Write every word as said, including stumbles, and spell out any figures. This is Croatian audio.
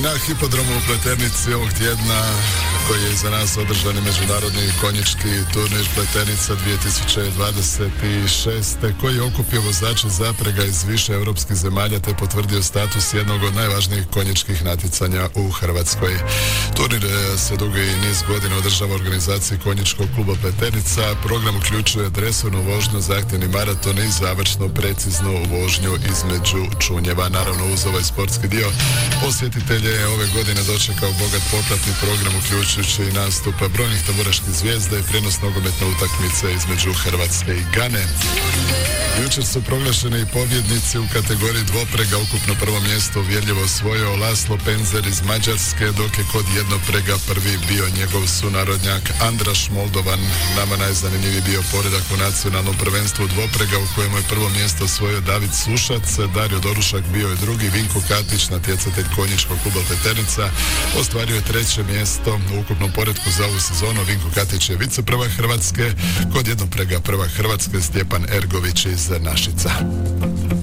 Na hipodromu u Pleternici ovog tjedna, koji je za nas održani međunarodni konjički turnir Pleternica dvije tisuće dvadeset šeste, koji je okupio vozače zaprega iz više europskih zemalja te potvrdio status jednog od najvažnijih konjičkih natjecanja u Hrvatskoj. Turnir se dugi niz godina održava u organizaciji konjičkog kluba Pleternica. Program uključuje dresovnu vožnju, zahtjevni maraton i završnu preciznu vožnju između čunjeva. Naravno, uz ovaj sportski dio posjetitelje je ove godine dočekao bogat popratni program uključujući i nastupa brojnih taburaških zvijezda i prijenos nogometne utakmice između Hrvatske i Gane. Jučer su proglašeni i pobjednici u kategoriji dvoprega. Ukupno prvo mjesto uvjerljivo osvojio Laslo Penzer iz Mađarske, dok je kod jednoprega prvi bio njegov sunarodnjak Andraš Moldovan. Nama najzanimljiviji bio poredak u nacionalnom prvenstvu dvoprega, u kojemu je prvo mjesto osvojio David Sušac, Dario Dorušak bio je drugi, Vinko Katić, natjecatelj konjičkog kluba Pleternica, ostvario je treće mjesto u ukupnom poretku za ovu sezonu. Vinko Katić je viceprvak Hrvatske, kod jednoprega prvak Hrvatske Stjepan Ergović iz Našica.